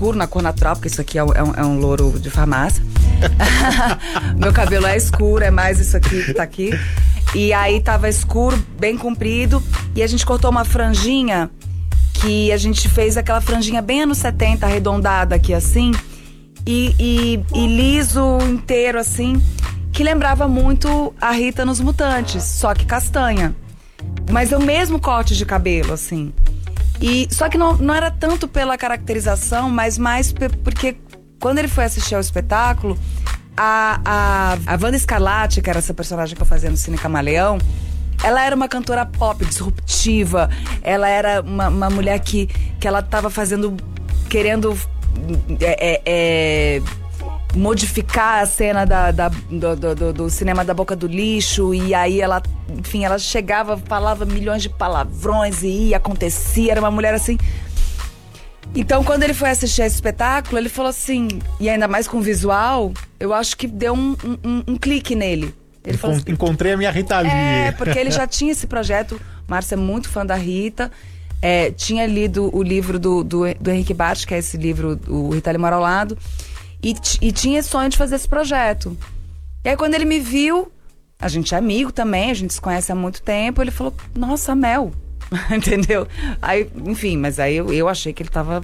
escuro, na cor natural, porque isso aqui é um louro de farmácia. Meu cabelo é escuro, é mais isso aqui que tá aqui. E aí tava escuro, bem comprido, e a gente cortou uma franjinha, que a gente fez aquela franjinha bem anos 70, arredondada aqui assim, e liso inteiro assim, que lembrava muito a Rita nos Mutantes, só que castanha. Mas é o mesmo corte de cabelo, assim. Só que não era tanto pela caracterização, mas mais porque quando ele foi assistir ao espetáculo, a Wanda Scarlatti, que era essa personagem que eu fazia no Cine Camaleão, ela era uma cantora pop disruptiva. Ela era uma mulher que ela tava querendo modificar a cena do cinema da boca do lixo. E aí ela, enfim, ela chegava, falava milhões de palavrões e acontecia, era uma mulher assim. Então, quando ele foi assistir esse espetáculo, ele falou assim, e ainda mais com visual, eu acho que deu um clique nele. Ele falou assim, encontrei a minha Rita Lee. Porque ele já tinha esse projeto. O Márcio é muito fã da Rita. Tinha lido o livro do Henrique Bart, que é esse livro, o Rita Lee Mora ao Lado. E tinha esse sonho de fazer esse projeto. E aí, quando ele me viu, a gente é amigo também, a gente se conhece há muito tempo, ele falou, nossa, Mel. Entendeu? Aí, enfim, mas aí eu achei que ele tava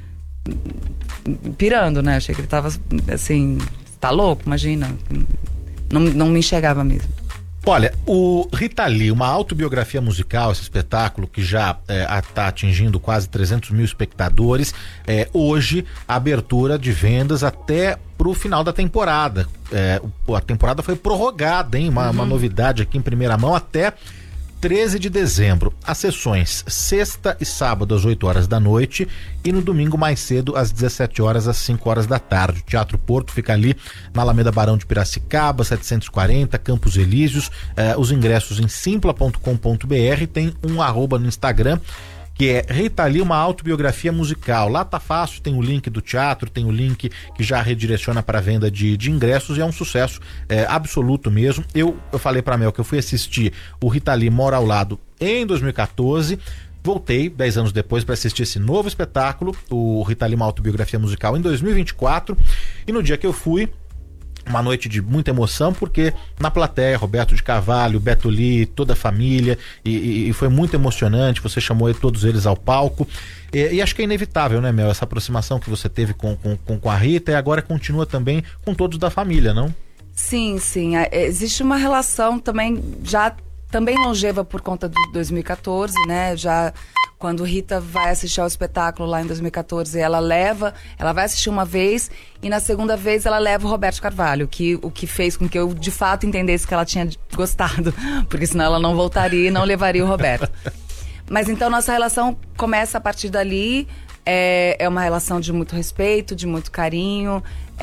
pirando, né? Achei que ele tava, assim, tá louco, imagina. Não me enxergava mesmo. Olha, o Rita Lee, uma autobiografia musical, esse espetáculo que já está atingindo quase 300 mil espectadores, hoje a abertura de vendas até pro final da temporada. A temporada foi prorrogada, hein? Uma novidade aqui em primeira mão, até 13 de dezembro. As sessões sexta e sábado às 8 horas da noite e no domingo mais cedo às 17 horas às 5 horas da tarde. O Teatro Porto fica ali na Alameda Barão de Piracicaba, 740, Campos Elíseos. Os ingressos em simpla.com.br, tem um @ no Instagram que é Rita Lee, uma autobiografia musical. Lá tá fácil, tem o link do teatro, tem o link que já redireciona para venda de ingressos, e é um sucesso absoluto mesmo. Eu falei pra Mel que eu fui assistir o Rita Lee Mora ao Lado em 2014, voltei 10 anos depois para assistir esse novo espetáculo, o Rita Lee, uma autobiografia musical, em 2024, e no dia que eu fui, uma noite de muita emoção, porque na plateia, Roberto de Carvalho, Beto Lee, toda a família, e foi muito emocionante. Você chamou todos eles ao palco, e acho que é inevitável, né, Mel, essa aproximação que você teve com a Rita, e agora continua também com todos da família, não? Sim. Existe uma relação também longeva por conta do 2014, né, já... Quando Rita vai assistir ao espetáculo lá em 2014, ela vai assistir uma vez, e na segunda vez ela leva o Roberto Carvalho, o que fez com que eu de fato entendesse que ela tinha gostado, porque senão ela não voltaria e não levaria o Roberto. Mas então nossa relação começa a partir dali, é uma relação de muito respeito, de muito carinho,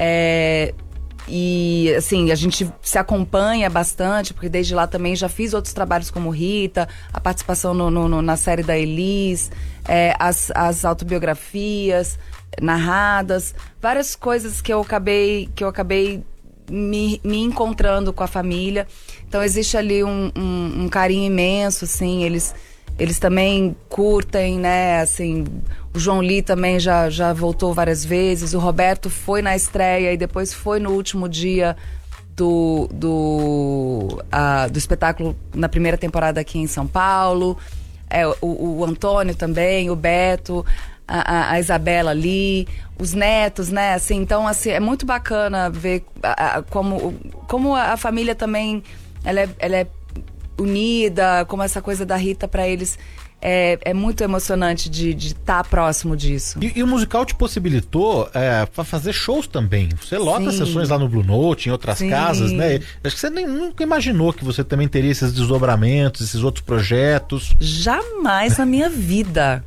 e assim, a gente se acompanha bastante, porque desde lá também já fiz outros trabalhos como Rita, a participação na série da Elis, as autobiografias narradas, várias coisas que eu acabei me encontrando com a família. Então existe ali um carinho imenso, assim, eles também curtem, né, assim, o João Lee também já voltou várias vezes, o Roberto foi na estreia e depois foi no último dia do espetáculo na primeira temporada aqui em São Paulo, o Antônio também, o Beto, a Isabela ali, os netos, né, assim, então assim, é muito bacana ver como a família também, ela é unida, como essa coisa da Rita pra eles é muito emocionante de estar próximo disso. E o musical te possibilitou pra fazer shows também. Você lota sessões lá no Blue Note, em outras casas, né? Acho que você nunca imaginou que você também teria esses desdobramentos, esses outros projetos. Jamais na minha vida.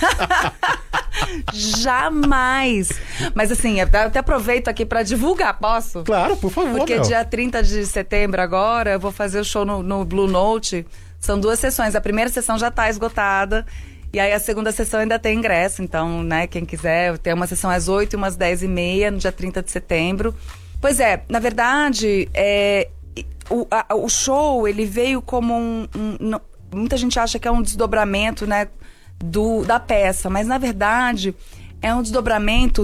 Jamais. Mas assim, eu até aproveito aqui pra divulgar, posso? Claro, por favor. Porque dia 30 de setembro agora eu vou fazer o show no Blue Note. São 2 sessões, a primeira sessão já tá esgotada, e aí a segunda sessão ainda tem ingresso. Então, né, quem quiser, tem uma sessão às 8 e umas 10h30 no dia 30 de setembro. Pois é, na verdade, o show, ele veio como muita gente acha que é um desdobramento, né, da peça, mas na verdade é um desdobramento